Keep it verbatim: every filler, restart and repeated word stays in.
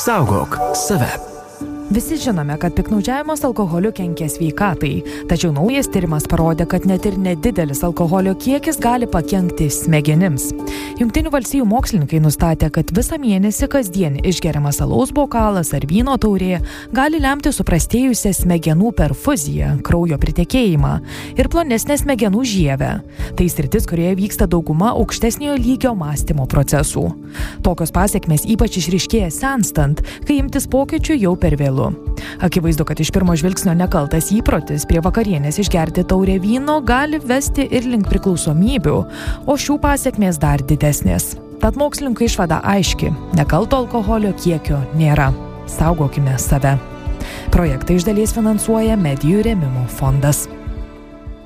Saugok save. Visi žinome, kad piktnaudžiavimas alkoholiu kenkia sveikatai, tačiau naujas tyrimas parodė, kad net ir nedidelis alkoholio kiekis gali pakenkti smegenims. Jungtinių valstijų mokslininkai nustatė, kad visą mėnesį kasdien išgeriamas alaus bokalas ar vyno taurė gali lemti suprastėjusią smegenų perfuziją, kraujo pritekėjimą ir plonesnę smegenų žievę. Tai sritis, kurioje vyksta dauguma aukštesniojo lygio mąstymo procesų. Tokios pasekmės ypač išryškėja senstant, kai imtis pokyčių jau per vėlu. Akivaizdu, kad iš pirmo žvilgsnio nekaltas įprotis prie vakarienės išgerti taurę vyno gali vesti ir link priklausomybių, o šių pasekmės dar didesnės. Tad mokslininkų išvada aiški, nekalto alkoholio kiekio nėra. Saugokime save. Projektą iš dalies finansuoja Medijų rėmimo fondas.